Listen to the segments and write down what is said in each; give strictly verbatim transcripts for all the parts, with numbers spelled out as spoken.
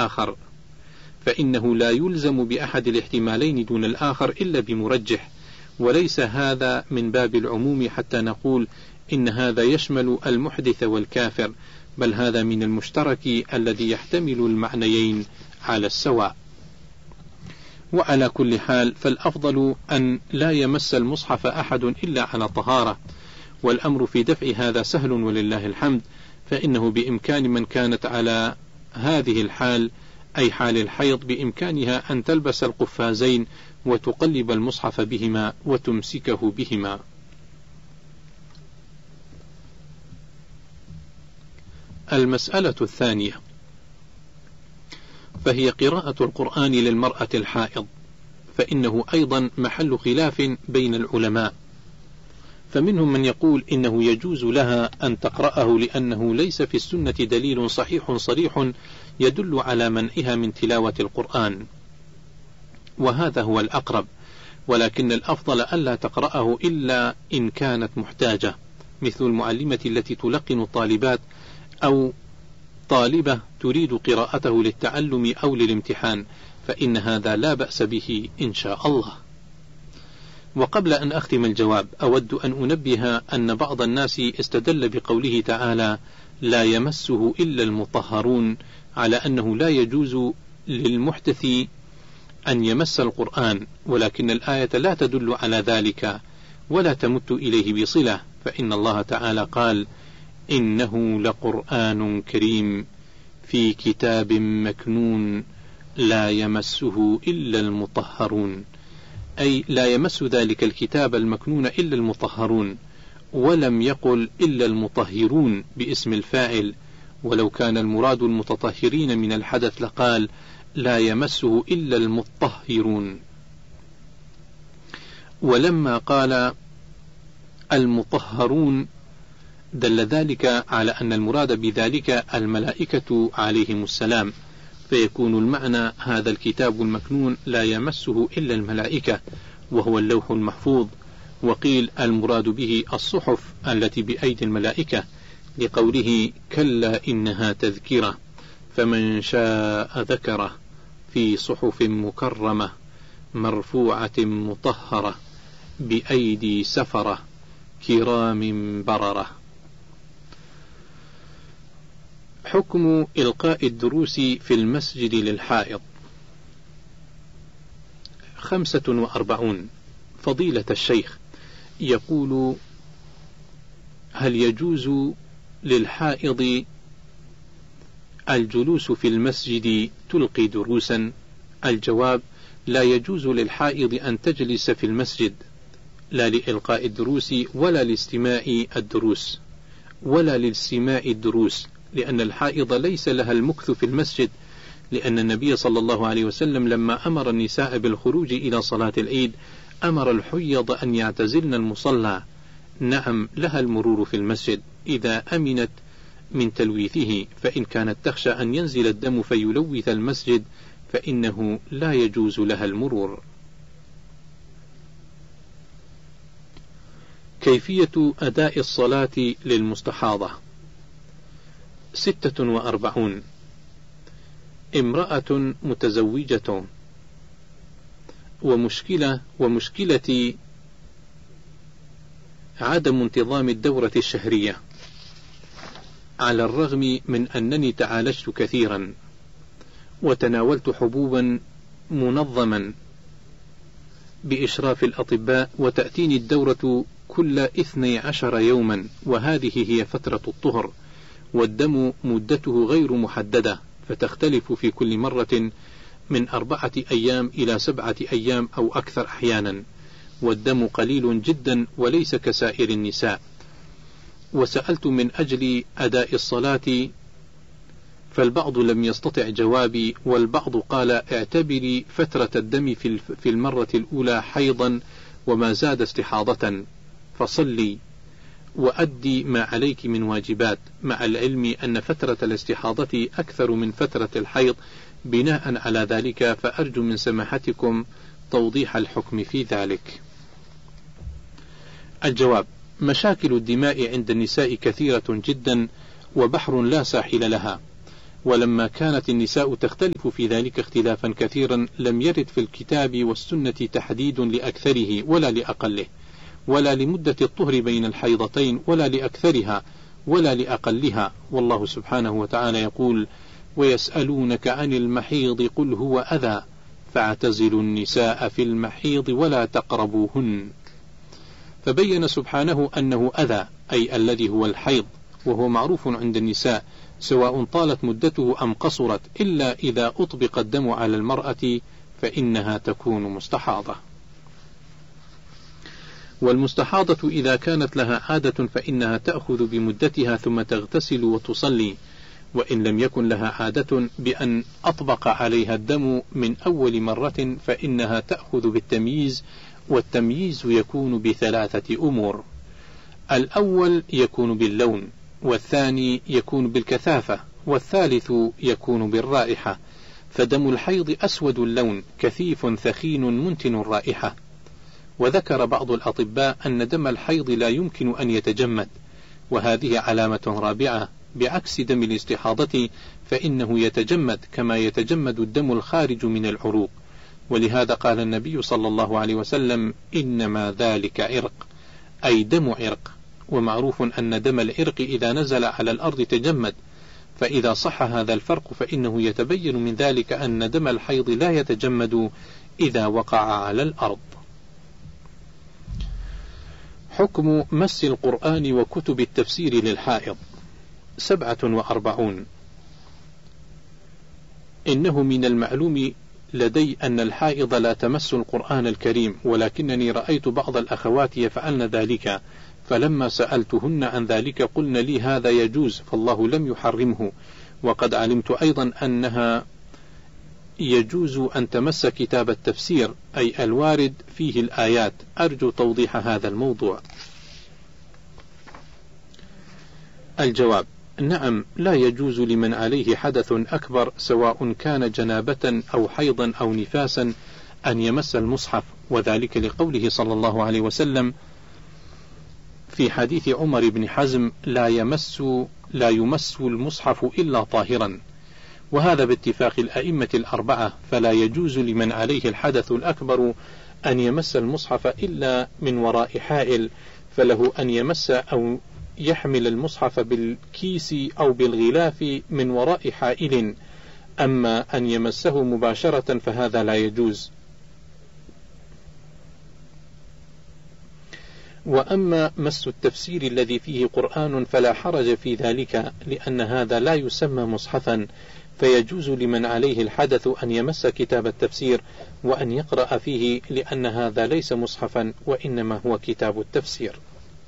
الآخر، فإنه لا يلزم بأحد الاحتمالين دون الآخر إلا بمرجح، وليس هذا من باب العموم حتى نقول إن هذا يشمل المحدث والكافر، بل هذا من المشترك الذي يحتمل المعنيين على السواء. وعلى كل حال فالأفضل أن لا يمس المصحف أحد إلا على طهارة، والأمر في دفع هذا سهل ولله الحمد، فإنه بإمكان من كانت على هذه الحال أي حال الحيض بإمكانها أن تلبس القفازين وتقلب المصحف بهما وتمسكه بهما. المسألة الثانية، فهي قراءة القرآن للمرأة الحائض، فإنه أيضا محل خلاف بين العلماء، فمنهم من يقول إنه يجوز لها أن تقرأه لأنه ليس في السنة دليل صحيح صريح يدل على منعها من تلاوة القرآن، وهذا هو الأقرب، ولكن الأفضل ألا تقرأه إلا إن كانت محتاجة، مثل المعلمة التي تلقن الطالبات أو طالبة تريد قراءته للتعلم أو للامتحان، فإن هذا لا بأس به إن شاء الله. وقبل أن أختم الجواب أود أن أنبه أن بعض الناس استدل بقوله تعالى لا يمسه إلا المطهرون على أنه لا يجوز للمحدث أن يمس القرآن، ولكن الآية لا تدل على ذلك ولا تمت إليه بصلة، فإن الله تعالى قال إنه لقرآن كريم في كتاب مكنون لا يمسه إلا المطهرون، أي لا يمس ذلك الكتاب المكنون إلا المطهرون، ولم يقل إلا المطهرون باسم الفاعل، ولو كان المراد المتطهرين من الحدث لقال لا يمسه إلا المطهرون. ولما قال المطهرون دل ذلك على أن المراد بذلك الملائكة عليهم السلام، فيكون المعنى هذا الكتاب المكنون لا يمسه إلا الملائكة وهو اللوح المحفوظ. وقيل المراد به الصحف التي بأيدي الملائكة، لقوله كلا إنها تذكرة فمن شاء ذكره في صحف مكرمة مرفوعة مطهرة بأيدي سفرة كرام بررة. حكم إلقاء الدروس في المسجد للحائض. خمسة وأربعون. فضيلة الشيخ يقول هل يجوز للحائض الجلوس في المسجد تلقي دروسا؟ الجواب لا يجوز للحائض أن تجلس في المسجد، لا لإلقاء الدروس ولا لاستماع الدروس ولا لاستماع الدروس، لأن الحائض ليس لها المكث في المسجد، لأن النبي صلى الله عليه وسلم لما أمر النساء بالخروج إلى صلاة العيد أمر الحيض أن يعتزلن المصلى. نعم لها المرور في المسجد إذا أمنت من تلويثه، فإن كانت تخشى أن ينزل الدم فيلوث المسجد فإنه لا يجوز لها المرور. كيفية أداء الصلاة للمستحاضة. ستة وأربعون. امرأة متزوجة ومشكلة ومشكلة عدم انتظام الدورة الشهرية، على الرغم من أنني تعالجت كثيرا وتناولت حبوبا منظما بإشراف الأطباء، وتأتيني الدورة كل اثني عشر يوما، وهذه هي فترة الطهر، والدم مدته غير محددة، فتختلف في كل مرة من أربعة أيام إلى سبعة أيام أو أكثر أحيانا، والدم قليل جدا وليس كسائر النساء. وسألت من أجل أداء الصلاة فالبعض لم يستطع جوابي، والبعض قال اعتبري فترة الدم في المرة الأولى حيضا وما زاد استحاضة، فصلي وأدي ما عليك من واجبات، مع العلم أن فترة الاستحاضة أكثر من فترة الحيض. بناء على ذلك فأرجو من سماحتكم توضيح الحكم في ذلك. الجواب: مشاكل الدماء عند النساء كثيرة جدا وبحر لا ساحل لها، ولما كانت النساء تختلف في ذلك اختلافا كثيرا لم يرد في الكتاب والسنة تحديد لأكثره ولا لأقله، ولا لمدة الطهر بين الحيضتين ولا لأكثرها ولا لأقلها. والله سبحانه وتعالى يقول: ويسألونك عن المحيض قل هو أذى فاعتزلوا النساء في المحيض ولا تقربوهن. فبين سبحانه أنه أذى، أي الذي هو الحيض، وهو معروف عند النساء سواء طالت مدته أم قصرت، إلا إذا أطبق الدم على المرأة فإنها تكون مستحاضة. والمستحاضة إذا كانت لها عادة فإنها تأخذ بمدتها ثم تغتسل وتصلي، وإن لم يكن لها عادة بأن أطبق عليها الدم من أول مرة فإنها تأخذ بالتمييز، والتمييز يكون بثلاثة أمور: الأول يكون باللون، والثاني يكون بالكثافة، والثالث يكون بالرائحة. فدم الحيض أسود اللون كثيف ثخين منتن الرائحة. وذكر بعض الأطباء أن دم الحيض لا يمكن أن يتجمد، وهذه علامة رابعة، بعكس دم الاستحاضة فإنه يتجمد كما يتجمد الدم الخارج من العروق. ولهذا قال النبي صلى الله عليه وسلم: إنما ذلك عرق، أي دم عرق. ومعروف أن دم العرق إذا نزل على الأرض تجمد، فإذا صح هذا الفرق فإنه يتبين من ذلك أن دم الحيض لا يتجمد إذا وقع على الأرض. حكم مس القرآن وكتب التفسير للحائض. سبعة وأربعون. إنه من المعلوم لدي أن الحائض لا تمس القرآن الكريم، ولكنني رأيت بعض الأخوات يفعلن ذلك، فلما سألتهن عن ذلك قلن لي هذا يجوز، فالله لم يحرمه. وقد علمت أيضا أنها يجوز أن تمس كتاب التفسير، أي الوارد فيه الآيات. أرجو توضيح هذا الموضوع. الجواب: نعم، لا يجوز لمن عليه حدث أكبر سواء كان جنابة أو حيضا أو نفاسا أن يمس المصحف، وذلك لقوله صلى الله عليه وسلم في حديث عمر بن حزم: لا يمس لا يمس المصحف إلا طاهرا. وهذا باتفاق الأئمة الأربعة، فلا يجوز لمن عليه الحدث الأكبر أن يمس المصحف إلا من وراء حائل، فله أن يمس أو يحمل المصحف بالكيس أو بالغلاف من وراء حائل، أما أن يمسه مباشرة فهذا لا يجوز. وأما مس التفسير الذي فيه قرآن فلا حرج في ذلك، لأن هذا لا يسمى مصحفا، فيجوز لمن عليه الحدث أن يمس كتاب التفسير وأن يقرأ فيه، لأن هذا ليس مصحفا وإنما هو كتاب التفسير.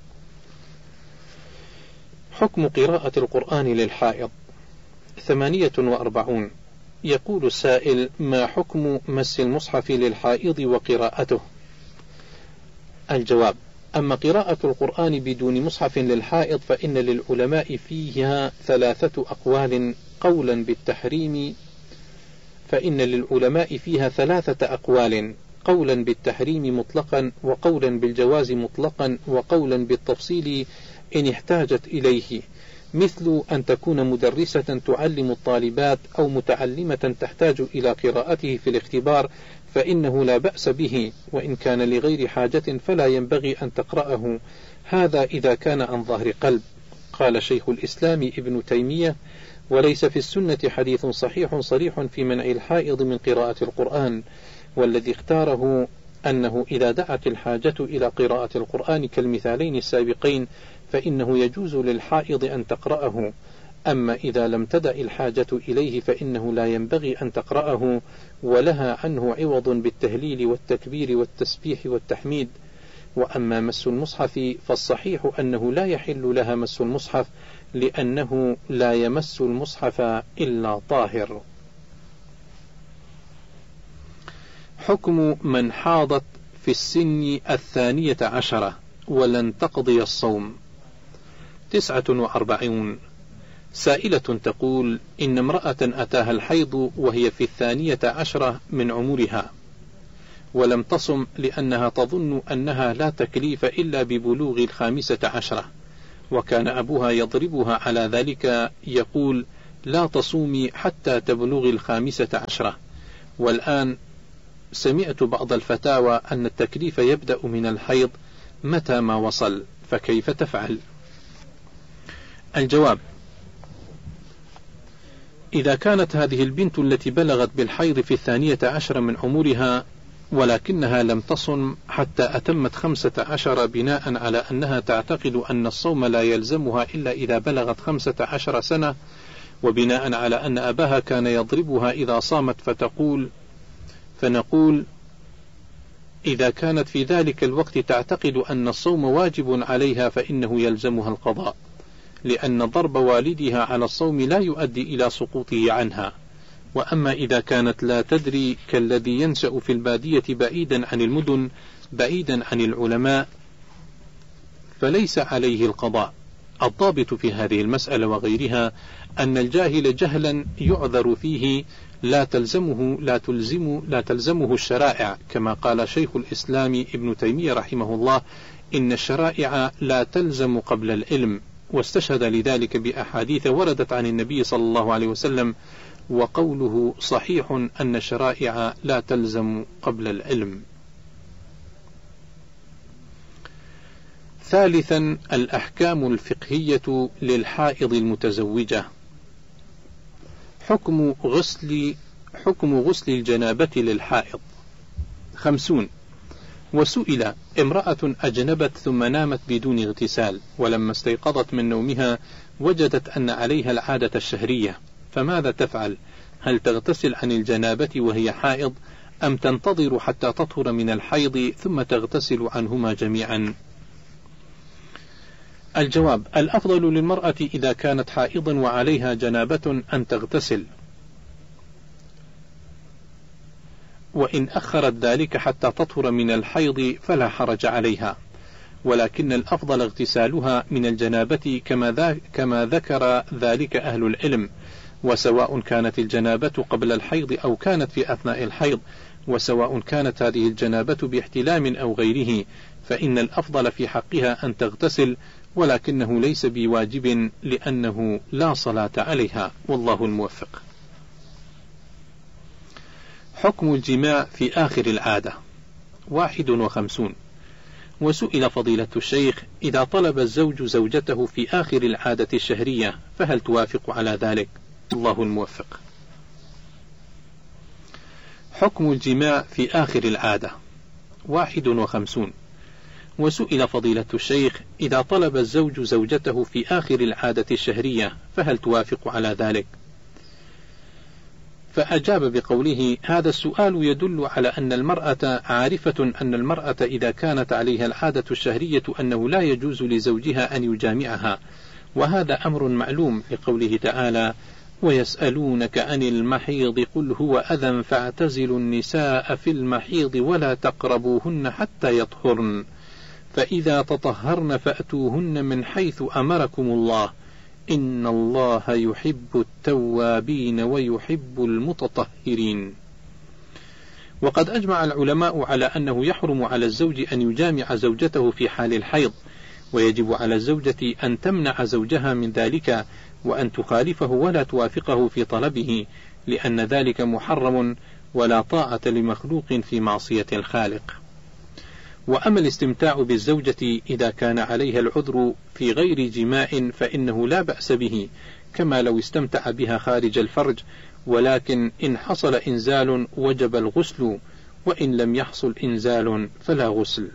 حكم قراءة القرآن للحائض. ثمانية وأربعون. يقول السائل: ما حكم مس المصحف للحائض وقراءته؟ الجواب: أما قراءة القرآن بدون مصحف للحائض فإن للعلماء فيها ثلاثة أقوال. قولا بالتحريم فإن للعلماء فيها ثلاثة أقوال: قولا بالتحريم مطلقا، وقولا بالجواز مطلقا، وقولا بالتفصيل إن احتاجت إليه، مثل أن تكون مدرسة تعلم الطالبات أو متعلمة تحتاج إلى قراءته في الاختبار فإنه لا بأس به، وإن كان لغير حاجة فلا ينبغي أن تقرأه، هذا إذا كان عن ظهر قلب. قال شيخ الإسلام ابن تيمية: وليس في السنة حديث صحيح صريح في منع الحائض من قراءة القرآن، والذي اختاره أنه إذا دعت الحاجة إلى قراءة القرآن كالمثالين السابقين فإنه يجوز للحائض أن تقرأه، أما إذا لم تدع الحاجة إليه فإنه لا ينبغي أن تقرأه، ولها عنه عوض بالتهليل والتكبير والتسبيح والتحميد. وأما مس المصحف فالصحيح أنه لا يحل لها مس المصحف، لأنه لا يمس المصحف إلا طاهر. حكم من حاضت في السن الثانية عشرة ولن تقضي الصوم. تسعة وأربعون. سائلة تقول: إن امرأة أتاها الحيض وهي في الثانية عشرة من عمرها ولم تصم لأنها تظن أنها لا تكليف إلا ببلوغ الخامسة عشرة، وكان أبوها يضربها على ذلك، يقول: لا تصومي حتى تبلغي الخامسة عشرة. والآن سمعت بعض الفتاوى أن التكليف يبدأ من الحيض متى ما وصل، فكيف تفعل؟ الجواب: إذا كانت هذه البنت التي بلغت بالحيض في الثانية عشر من عمرها ولكنها لم تصم حتى أتمت خمسة عشر بناء على أنها تعتقد أن الصوم لا يلزمها إلا إذا بلغت خمسة عشر سنة، وبناء على أن أباها كان يضربها إذا صامت، فتقول فنقول إذا كانت في ذلك الوقت تعتقد أن الصوم واجب عليها فإنه يلزمها القضاء، لأن ضرب والدها على الصوم لا يؤدي إلى سقوطه عنها. وأما إذا كانت لا تدري كالذي ينشأ في البادية بعيدا عن المدن بعيدا عن العلماء فليس عليه القضاء. الضابط في هذه المسألة وغيرها أن الجاهل جهلا يعذر فيه لا تلزمه لا تلزم لا تلزمه الشرائع، كما قال شيخ الإسلام ابن تيمية رحمه الله: إن الشرائع لا تلزم قبل العلم، واستشهد لذلك بأحاديث وردت عن النبي صلى الله عليه وسلم، وقوله صحيح أن الشرائع لا تلزم قبل العلم. ثالثا: الأحكام الفقهية للحائض المتزوجة. حكم غسل حكم غسل الجنابة للحائض. خمسون. وسئل: امرأة أجنبت ثم نامت بدون اغتسال، ولما استيقظت من نومها وجدت أن عليها العادة الشهرية، فماذا تفعل؟ هل تغتسل عن الجنابة وهي حائض، أم تنتظر حتى تطهر من الحيض ثم تغتسل عنهما جميعا؟ الجواب: الأفضل للمرأة إذا كانت حائضا وعليها جنابة أن تغتسل، وإن أخرت ذلك حتى تطهر من الحيض فلا حرج عليها، ولكن الأفضل اغتسالها من الجنابة كما, كما ذكر ذلك أهل العلم، وسواء كانت الجنابة قبل الحيض أو كانت في أثناء الحيض، وسواء كانت هذه الجنابة باحتلام أو غيره، فإن الأفضل في حقها أن تغتسل، ولكنه ليس بواجب لأنه لا صلاة عليها، والله الموفق. حكم الجماع في آخر العادة. واحد وخمسون. وسئل فضيلة الشيخ: إذا طلب الزوج زوجته في آخر العادة الشهرية فهل توافق على ذلك؟ الله الموفق. حكم الجماع في آخر العادة. واحد وخمسون. وسئل فضيلة الشيخ: إذا طلب الزوج زوجته في آخر العادة الشهرية فهل توافق على ذلك؟ فأجاب بقوله: هذا السؤال يدل على أن المرأة عارفة أن المرأة إذا كانت عليها العادة الشهرية أنه لا يجوز لزوجها أن يجامعها، وهذا أمر معلوم، لقوله تعالى: ويسألونك عن المحيض قل هو أذى فاعتزلوا النساء في المحيض ولا تقربوهن حتى يطهرن فإذا تطهرن فأتوهن من حيث أمركم الله إن الله يحب التوابين ويحب المتطهرين. وقد أجمع العلماء على أنه يحرم على الزوج أن يجامع زوجته في حال الحيض، ويجب على الزوجة أن تمنع زوجها من ذلك وأن تخالفه ولا توافقه في طلبه، لأن ذلك محرم ولا طاعة لمخلوق في معصية الخالق. وأما الاستمتاع بالزوجة إذا كان عليها العذر في غير جماع فإنه لا بأس به، كما لو استمتع بها خارج الفرج، ولكن إن حصل إنزال وجب الغسل، وإن لم يحصل إنزال فلا غسل.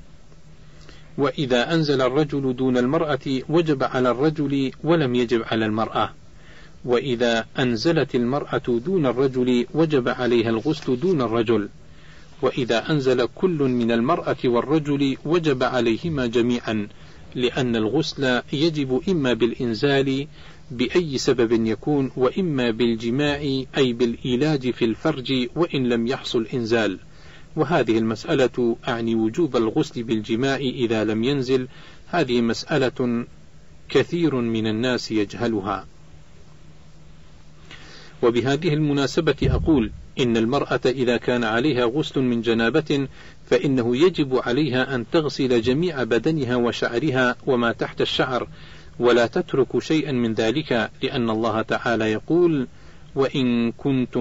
وإذا أنزل الرجل دون المرأة وجب على الرجل ولم يجب على المرأة، وإذا أنزلت المرأة دون الرجل وجب عليها الغسل دون الرجل، وإذا أنزل كل من المرأة والرجل وجب عليهما جميعا، لأن الغسل يجب إما بالإنزال بأي سبب يكون، وإما بالجماع أي بالإيلاج في الفرج وإن لم يحصل إنزال. وهذه المسألة أعني وجوب الغسل بالجماع إذا لم ينزل، هذه مسألة كثير من الناس يجهلها. وبهذه المناسبة أقول إن المرأة إذا كان عليها غسل من جنابة فإنه يجب عليها أن تغسل جميع بدنها وشعرها وما تحت الشعر، ولا تترك شيئا من ذلك، لأن الله تعالى يقول: وإن كنتم